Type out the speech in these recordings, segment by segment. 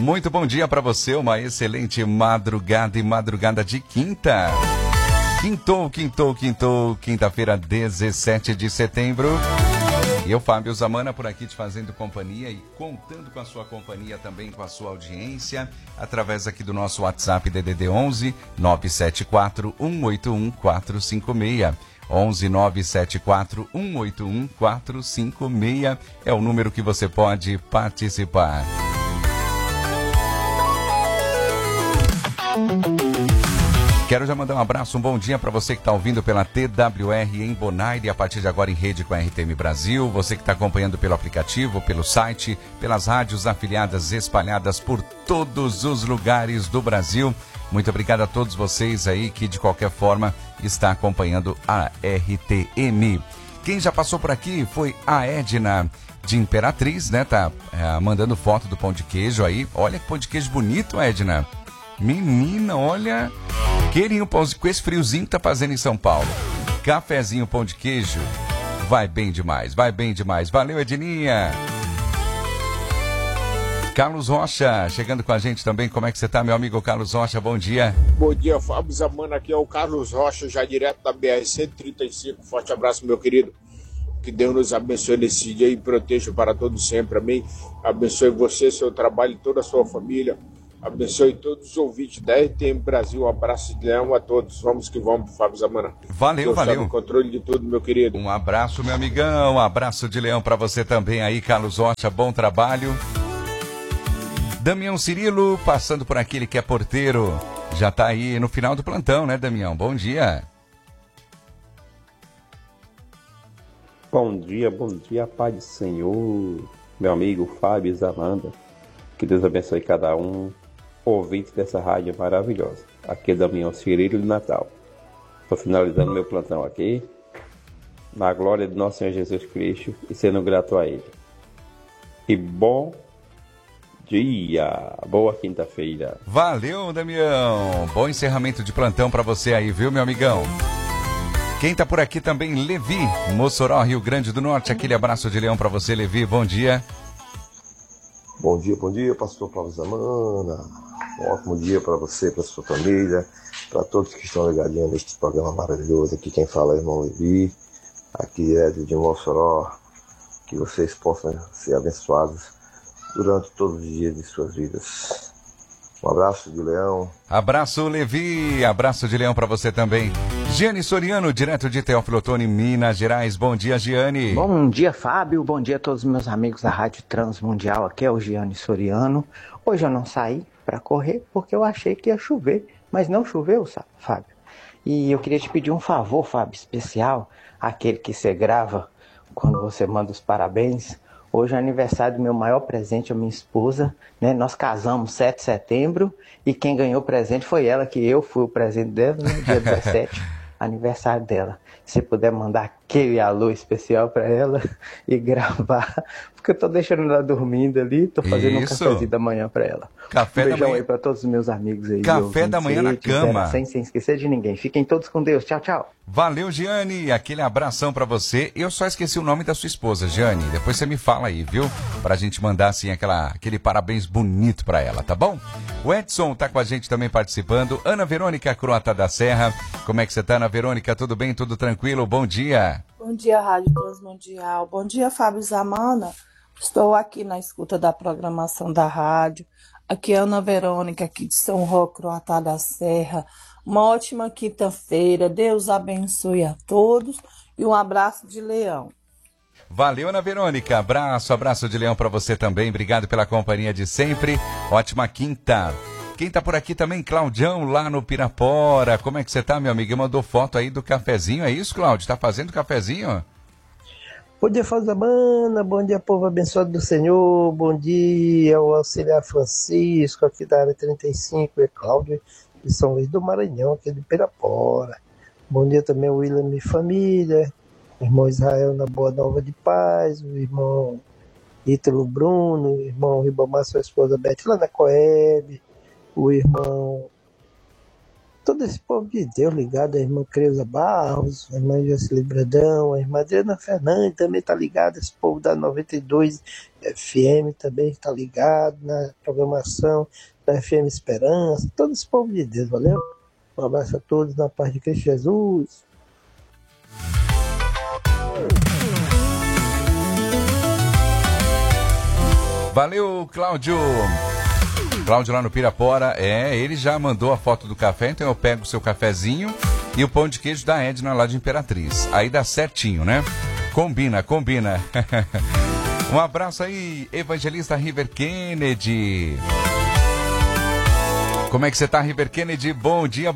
Muito bom dia para você, uma excelente madrugada e madrugada de quinta. Quintou, quinta-feira, 17 de setembro. E eu, Fábio Zamana, por aqui te fazendo companhia e contando com a sua companhia também, com a sua audiência, através aqui do nosso WhatsApp DDD 11 974 181 456. 11 974 181 456 é o número que você pode participar. Quero já mandar um abraço, um bom dia para você que está ouvindo pela TWR em Bonaire, a partir de agora em rede com a RTM Brasil, você que está acompanhando pelo aplicativo, pelo site, pelas rádios afiliadas espalhadas por todos os lugares do Brasil. Muito obrigado a todos vocês aí que de qualquer forma está acompanhando a RTM. Quem já passou por aqui foi a Edna de Imperatriz, né? Tá mandando foto do pão de queijo aí. Olha que pão de queijo bonito, Edna. Menina, olha, queirinho pão com esse friozinho que tá fazendo em São Paulo. Cafezinho, pão de queijo, vai bem demais, vai bem demais. Valeu, Edninha. Carlos Rocha, chegando com a gente também. Como é que você tá, meu amigo Carlos Rocha? Bom dia. Bom dia, Fábio Zamana. Aqui é o Carlos Rocha, já direto da BR-135. Forte abraço, meu querido. Que Deus nos abençoe nesse dia e proteja para todos sempre. Amém. Abençoe você, seu trabalho e toda a sua família. Abençoe todos os ouvintes da RTM Brasil. Um abraço de leão a todos. Vamos que vamos, Fábio Zamana. Valeu, valeu. Está no controle de tudo, meu querido. Um abraço, meu amigão. Um abraço de leão para você também aí, Carlos Rocha. Bom trabalho. Damião Cirilo, passando por aqui, ele que é porteiro. Já tá aí no final do plantão, né, Damião? Bom dia. Bom dia, Pai do Senhor. Meu amigo Fábio Zamanda. Que Deus abençoe cada um. Ouvinte dessa rádio maravilhosa. Aqui é Damião Cirilo de Natal. Estou finalizando meu plantão aqui. Na glória de nosso Senhor Jesus Cristo e sendo grato a Ele. E bom dia, boa quinta-feira. Valeu, Damião. Bom encerramento de plantão para você aí, viu, meu amigão? Quem tá por aqui também, Levi, Mossoró, Rio Grande do Norte. Aquele abraço de leão para você, Levi. Bom dia. Bom dia, pastor Fábio Zamana. Um ótimo dia para você, para sua família, para todos que estão ligadinhos neste programa maravilhoso. Aqui quem fala é o irmão Levi, aqui é de Mossoró. Que vocês possam ser abençoados durante todos os dias de suas vidas. Um abraço de leão. Abraço, Levi. Abraço de leão para você também. Giane Soriano, direto de Teófilo Otoni, Minas Gerais. Bom dia, Giane. Bom dia, Fábio. Bom dia a todos os meus amigos da Rádio Transmundial. Aqui é o Giane Soriano. Hoje eu não saí para correr porque eu achei que ia chover, mas não choveu, Fábio. E eu queria te pedir um favor, Fábio, especial, aquele que você grava quando você manda os parabéns. Hoje é aniversário do meu maior presente, a minha esposa, né? Nós casamos 7 de setembro e quem ganhou o presente foi ela, que eu fui o presente dela, no dia 17, aniversário dela. Se puder mandar aquele alô especial para ela e gravar, porque eu tô deixando ela dormindo ali, tô fazendo um cafezinho da manhã para ela. Café beijão da manhã aí para todos os meus amigos aí. Café da manhã na cama. Sem esquecer de ninguém. Fiquem todos com Deus. Tchau, tchau. Valeu, Giane. Aquele abração pra você. Eu só esqueci o nome da sua esposa, Giane. Depois você me fala aí, viu? Pra gente mandar, assim, aquele parabéns bonito pra ela, tá bom? O Edson tá com a gente também participando. Ana Verônica Croata da Serra. Como é que você tá, Ana Verônica? Tudo bem? Tudo tranquilo? Bom dia. Bom dia, Rádio Transmundial. Bom dia, Fábio Zamana. Estou aqui na escuta da programação da rádio. Aqui é Ana Verônica, aqui de São Roque, Croatá da Serra. Uma ótima quinta-feira. Deus abençoe a todos e um abraço de leão. Valeu, Ana Verônica. Abraço de leão para você também. Obrigado pela companhia de sempre. Ótima quinta. Quem tá por aqui também, Claudião, lá no Pirapora. Como é que você tá, meu amigo? Mandou foto aí do cafezinho. É isso, Cláudio? Tá fazendo cafezinho? Bom dia, Fábio Zamana. Bom dia, povo abençoado do Senhor. Bom dia, o auxiliar Francisco, aqui da área 35, é Cláudio, de São Luís do Maranhão, aqui de Pirapora. Bom dia também, o William e família, o irmão Israel na Boa Nova de Paz, o irmão Ítalo Bruno, o irmão Ribamar, sua esposa Beth, lá na Coeb, o irmão todo esse povo de Deus ligado, a irmã Creuza Barros, a irmã Jaceli Bradão, a irmã Adriana Fernandes também está ligada, esse povo da 92 FM também está ligado na programação da FM Esperança, todo esse povo de Deus, valeu? Um abraço a todos, na paz de Cristo Jesus. Valeu, Cláudio. Cláudio lá no Pirapora, ele já mandou a foto do café, então eu pego o seu cafezinho e o pão de queijo da Edna lá de Imperatriz. Aí dá certinho, né? Combina. Um abraço aí, evangelista River Kennedy. Como é que você tá, River Kennedy? Bom dia.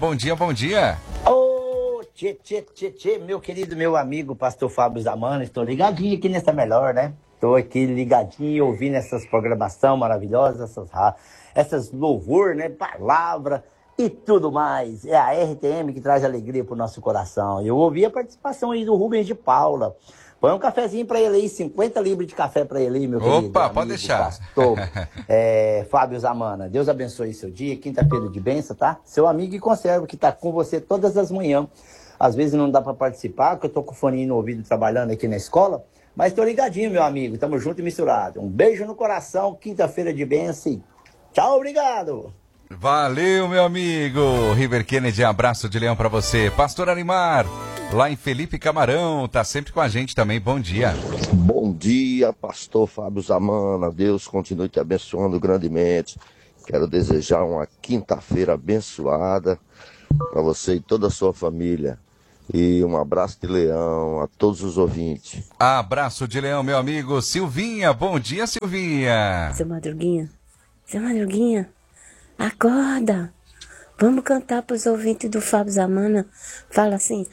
Ô, tchê, meu querido, meu amigo, pastor Fábio Zamano, estou ligadinho aqui nessa melhor, né? Estou aqui ligadinho, ouvindo essas programações maravilhosas, essas louvor, né? Palavra e tudo mais. É a RTM que traz alegria pro nosso coração. Eu ouvi a participação aí do Rubens de Paula. Põe um cafezinho para ele aí, 50 libras de café para ele aí, meu querido. Opa, pode deixar. Pastor, Fábio Zamana, Deus abençoe seu dia, quinta-feira de bênção, tá? Seu amigo e conserva que tá com você todas as manhãs. Às vezes não dá para participar, porque eu tô com o fone no ouvido trabalhando aqui na escola. Mas tô ligadinho, meu amigo. Tamo junto e misturado. Um beijo no coração, quinta-feira de bênção. Tchau, obrigado. Valeu, meu amigo. River Kennedy, abraço de leão pra você. Pastor Arimar, lá em Felipe Camarão, tá sempre com a gente também. Bom dia. Bom dia, pastor Fábio Zamana. Deus continue te abençoando grandemente. Quero desejar uma quinta-feira abençoada para você e toda a sua família. E um abraço de leão a todos os ouvintes. Abraço de leão, meu amigo. Silvinha, bom dia, Silvinha. Seu Madruguinha, acorda. Vamos cantar pros ouvintes do Fábio Zamana. Fala assim,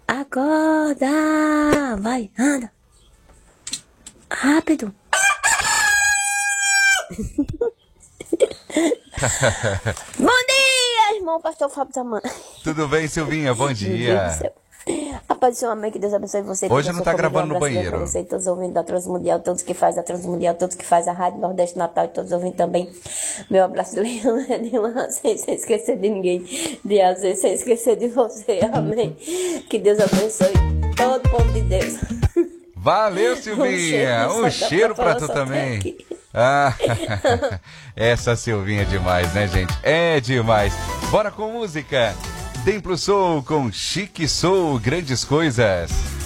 acorda. Vai, anda. Rápido. Bom dia, irmão pastor Fábio Zamana. Tudo bem, Silvinha? Bom dia. A paz do seu amém, que Deus abençoe você. Hoje não tá gravando no banheiro. Pra você e todos os ouvintes da Transmundial, todos que fazem a Transmundial, todos que fazem a Rádio Nordeste Natal e todos os ouvintes também. Meu abraço de leão, sem esquecer de ninguém, de azer, sem esquecer de você, amém. Que Deus abençoe todo o povo de Deus. Valeu, Silvinha. Um cheiro pra tu também. Essa Silvinha é demais, né, gente? É demais. Bora com música. Templo Soul com Chique Soul, grandes coisas.